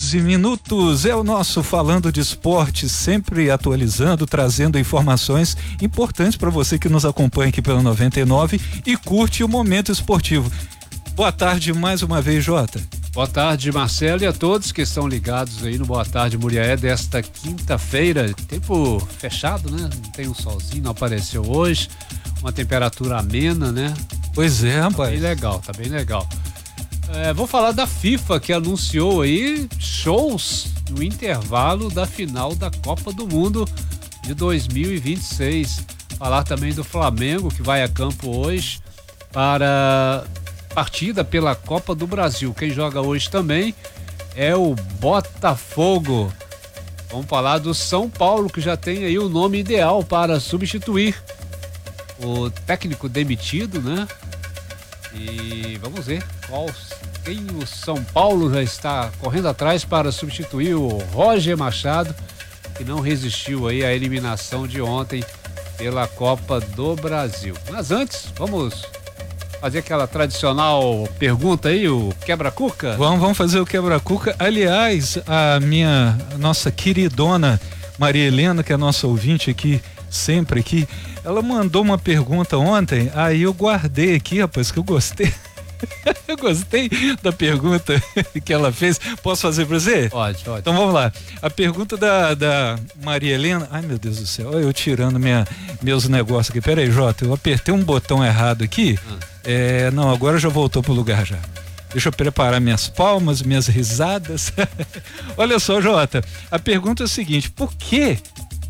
12 minutos é o nosso Falando de Esporte, sempre atualizando, trazendo informações importantes para você que nos acompanha aqui pelo 99 e curte o momento esportivo. Boa tarde mais uma vez, Jota. Boa tarde, Marcelo, e a todos que estão ligados aí no Boa Tarde Muriaé desta quinta-feira. Tempo fechado, né? Não tem um solzinho, não apareceu hoje. Uma temperatura amena, né? Pois é, rapaz. Tá bem legal, tá bem legal. Vou falar da FIFA, que anunciou aí shows no intervalo da final da Copa do Mundo de 2026. Falar também do Flamengo, que vai a campo hoje para partida pela Copa do Brasil. Quem joga hoje também é o Botafogo. Vamos falar do São Paulo, que já tem aí o nome ideal para substituir o técnico demitido, né? E vamos ver quem o São Paulo já está correndo atrás para substituir o Roger Machado, que não resistiu aí à eliminação de ontem pela Copa do Brasil. Mas antes, vamos fazer aquela tradicional pergunta aí, o quebra-cuca? Vamos fazer o quebra-cuca. Aliás, a nossa queridona Maria Helena, que é nossa ouvinte aqui, sempre aqui, ela mandou uma pergunta ontem, aí eu guardei aqui, rapaz, que eu gostei. Eu gostei da pergunta que ela fez. Posso fazer pra você? Pode. Então vamos lá. A pergunta da Maria Helena. Ai, meu Deus do céu. Olha eu tirando meus negócios aqui. Pera aí, Jota. Eu apertei um botão errado aqui. Não, agora já voltou pro lugar já. Deixa eu preparar minhas palmas, minhas risadas. Olha só, Jota. A pergunta é a seguinte: por que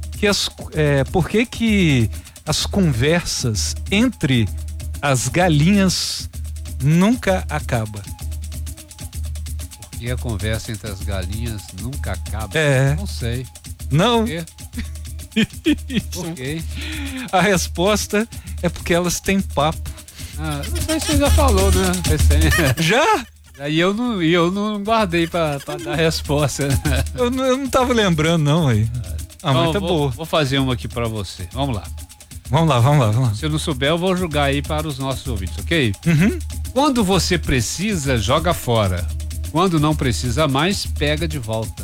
as conversas entre as galinhas nunca acaba? Porque a conversa entre as galinhas nunca acaba? Não sei. Não? Por quê? Por quê? A resposta é porque elas têm papo. Não sei se você já falou, né? Já? Aí eu não guardei pra dar a resposta. Eu não tava lembrando, não, aí. Mas tá boa. Vou fazer uma aqui pra você. Vamos lá. Vamos lá. Se eu não souber, eu vou jogar aí para os nossos ouvintes, ok? Uhum. Quando você precisa, joga fora. Quando não precisa mais, pega de volta.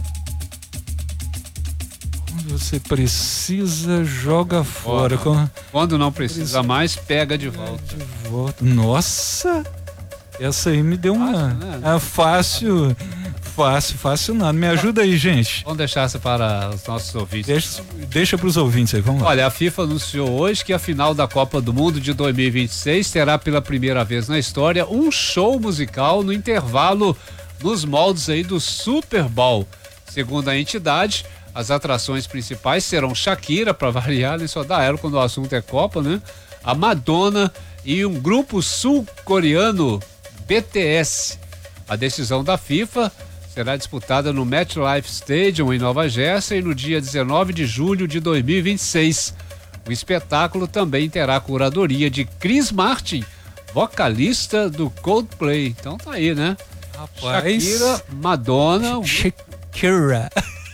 Quando você precisa, joga fora. Quando não precisa mais, pega de volta. Nossa! Essa aí me deu fácil, fácil nada. Me ajuda aí, gente. Vamos deixar essa para os nossos ouvintes. Deixa para os ouvintes aí, vamos lá. Olha, a FIFA anunciou hoje que a final da Copa do Mundo de 2026 terá pela primeira vez na história um show musical no intervalo nos moldes aí do Super Bowl. Segundo a entidade, as atrações principais serão Shakira, para variar, nem só dá ela quando o assunto é Copa, né? A Madonna e um grupo sul-coreano, BTS. A decisão da FIFA será disputada no MetLife Stadium em Nova Jersey no dia 19 de julho de 2026. O espetáculo também terá a curadoria de Chris Martin, vocalista do Coldplay. Então tá aí, né? Rapaz. Shakira, Madonna. Shakira.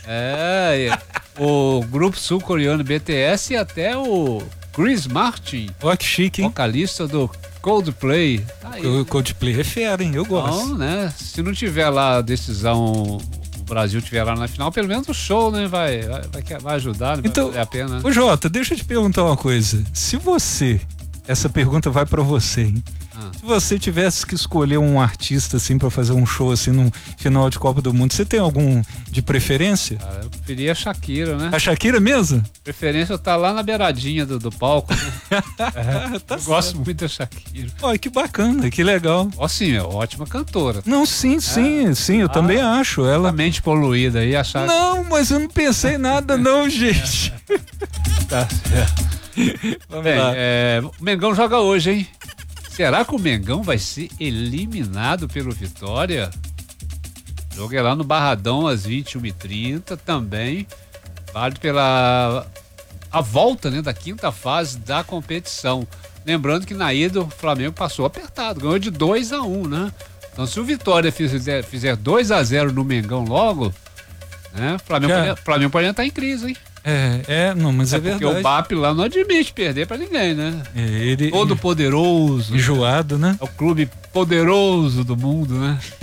O grupo sul-coreano BTS e até o Chris Martin, que chique, hein? vocalista do Coldplay. Tá aí, o Coldplay é fera, hein? Eu gosto. Então, né? Se não tiver lá a decisão, o Brasil tiver lá na final, pelo menos o show, né? Vai ajudar, né? Então, vai valer a pena. Né? Ô Jota, deixa eu te perguntar uma coisa. Essa pergunta vai pra você, hein? Se você tivesse que escolher um artista assim pra fazer um show assim no final de Copa do Mundo, você tem algum de preferência? Eu preferia a Shakira, né? A Shakira mesmo? Preferência tá lá na beiradinha do palco, né? Eu gosto muito da Shakira. Olha, que bacana, que legal. Sim, é ótima cantora. Não, sim, eu também acho. Ela a mente poluída aí, a Shakira. Não, mas eu não pensei nada não, gente. Tá certo. Vamos lá. O Mengão joga hoje, hein? Será que o Mengão vai ser eliminado pelo Vitória? O jogo é lá no Barradão às 21h30 também. Válido pela a volta, né, da quinta fase da competição. Lembrando que na ida o Flamengo passou apertado, ganhou de 2-1, né? Então se o Vitória fizer 2-0 no Mengão logo, né? O Flamengo pode entrar em crise, hein? Não, mas é verdade. Porque o BAP lá não admite perder pra ninguém, né? Ele todo poderoso. Enjoado, né? É o clube poderoso do mundo, né?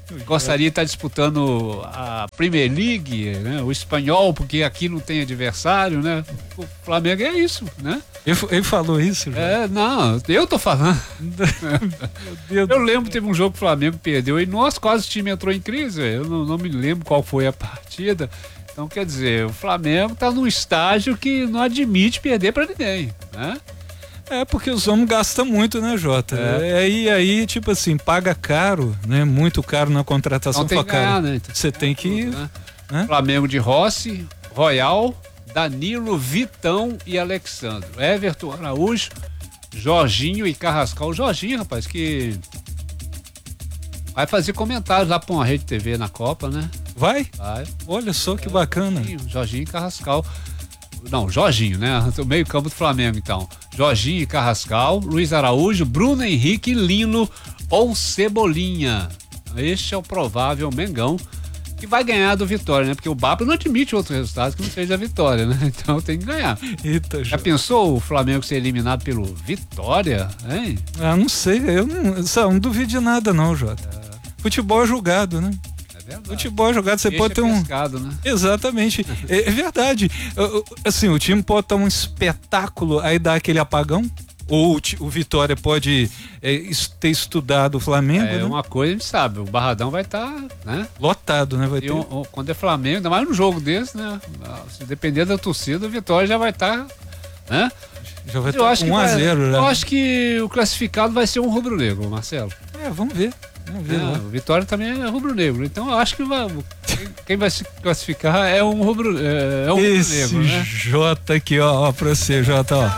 Gostaria de estar disputando a Premier League, né? O espanhol, porque aqui não tem adversário, né? O Flamengo é isso, né? Ele falou isso, Jota? Não, eu tô falando. Eu lembro que teve um jogo que o Flamengo perdeu e quase o time entrou em crise. Eu não me lembro qual foi a partida. Então, quer dizer, o Flamengo tá num estágio que não admite perder pra ninguém, né? Porque os homens gastam muito, né, Jota? Aí, tipo assim, paga caro, né? Muito caro na contratação. Não tem que ganhar, né? Você tem que... Né? Flamengo de Rossi, Royal, Danilo, Vitão e Alexandre. Everton, Araújo, Jorginho e Carrascal. O Jorginho, rapaz, que vai fazer comentários lá pra uma rede TV na Copa, né? Vai? Vai. Olha só que bacana. Jorginho e Carrascal. Não, Jorginho, né? O meio campo do Flamengo, então. Jorginho e Carrascal, Luiz Araújo, Bruno Henrique, Lino ou Cebolinha. Este é o provável Mengão que vai ganhar do Vitória, né? Porque o Bapa não admite outro resultado que não seja a vitória, né? Então tem que ganhar. Eita, já pensou o Flamengo ser eliminado pelo Vitória, hein? Não sei, eu não duvido de nada não, Jota. Futebol é julgado, né? Futebol jogado, você pode ter pescado, né? Exatamente, é verdade. Assim, o time pode ter um espetáculo, aí dá aquele apagão, ou o Vitória pode ter estudado o Flamengo, né? Uma coisa a gente sabe, o Barradão vai estar, né? Lotado, né? Vai ter... quando é Flamengo, ainda mais num jogo desse, né? Se depender da torcida, o Vitória já vai estar, né? Já vai estar 1-0, né? Eu acho que o classificado vai ser um rubro-negro, Marcelo. Vamos ver. O Vitória também é rubro-negro, então eu acho que quem vai se classificar é um rubro-negro, né? Jota aqui, ó, pra você, Jota, ó.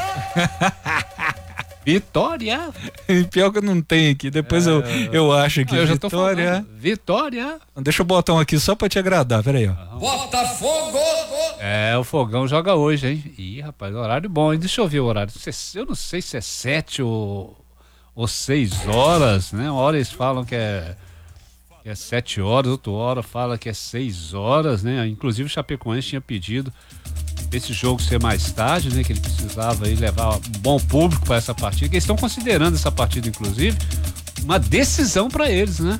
Vitória. Pior que eu não tenho aqui, depois eu acho que eu já Vitória. Vitória. Deixa eu botar um aqui só pra te agradar, peraí, ó. Botafogo! O Fogão joga hoje, hein? Ih, rapaz, horário bom, hein? Deixa eu ver o horário. Eu não sei se é 7 ou 6 horas, né? Uma hora eles falam que é 7 horas, outra hora fala que é 6 horas, né? Inclusive o Chapecoense tinha pedido esse jogo ser mais tarde, né? Que ele precisava aí levar um bom público para essa partida, que eles estão considerando essa partida, inclusive, uma decisão para eles, né?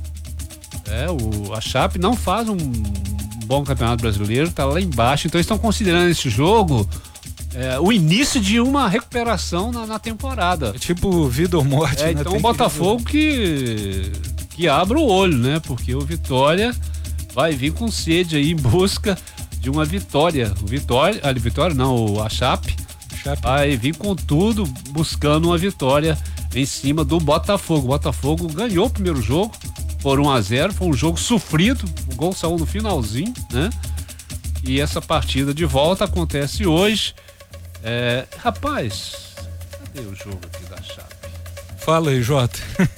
A Chape não faz um bom campeonato brasileiro, tá lá embaixo, então eles estão considerando esse jogo o início de uma recuperação na temporada. Tipo vida ou morte, né? Então o Botafogo que abra o olho, né? Porque o Vitória vai vir com sede aí em busca de uma vitória. A Chape vai vir com tudo buscando uma vitória em cima do Botafogo. O Botafogo ganhou o primeiro jogo por 1-0, foi um jogo sofrido, o gol saiu no finalzinho, né? E essa partida de volta acontece hoje. Rapaz, cadê o jogo aqui da Chape? Fala aí, Jota.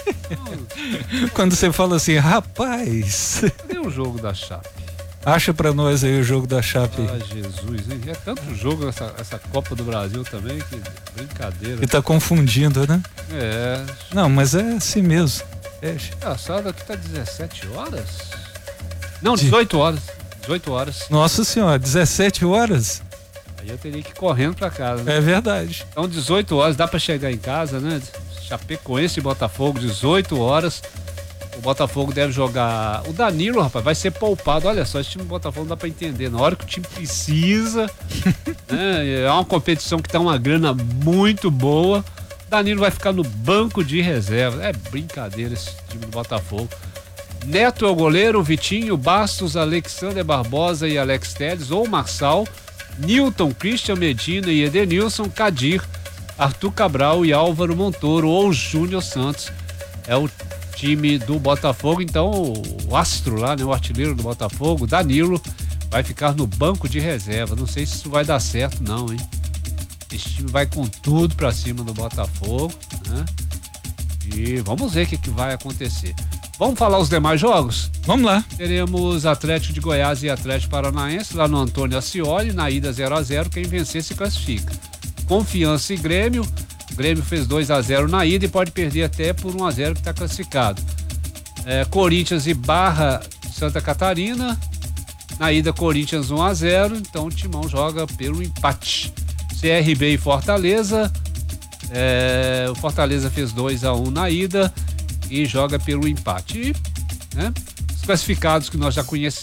Quando você fala assim, rapaz. Cadê o jogo da Chape? Acha pra nós aí o jogo da Chape. Jesus, hein? É tanto jogo essa Copa do Brasil também, que brincadeira. E tá confundindo, né? Não, mas é assim mesmo. Engraçado, aqui tá 17 horas? Não, 18 horas. 18 horas. Nossa senhora, 17 horas? Aí eu teria que ir correndo pra casa. Né? É verdade. Então 18 horas, dá pra chegar em casa, né? Chapecoense e Botafogo, 18 horas. O Botafogo deve jogar. O Danilo, rapaz, vai ser poupado. Olha só, esse time do Botafogo não dá pra entender. Na hora que o time precisa, né? É uma competição que tá uma grana muito boa. Danilo vai ficar no banco de reserva. É brincadeira esse time do Botafogo. Neto é o goleiro, Vitinho, Bastos, Alexander Barbosa e Alex Telles ou Marçal. Newton, Christian Medina e Edenilson, Kadir, Arthur Cabral e Álvaro Montoro ou Júnior Santos. É o time do Botafogo. Então o astro lá, né, o artilheiro do Botafogo, Danilo, vai ficar no banco de reserva. Não sei se isso vai dar certo não, hein? Esse time vai com tudo pra cima do Botafogo, né? E vamos ver o que vai acontecer. Vamos falar os demais jogos? Vamos lá. Teremos Atlético de Goiás e Atlético Paranaense lá no Antônio Ascioli, na ida 0-0, quem vencer se classifica. Confiança e Grêmio. O Grêmio fez 2-0 na ida e pode perder até por 1-0 que está classificado. Corinthians e Barra Santa Catarina. Na ida Corinthians 1-0, então o Timão joga pelo empate. CRB e Fortaleza. O Fortaleza fez 2-1 na ida e joga pelo empate. E né? Os classificados que nós já conhecemos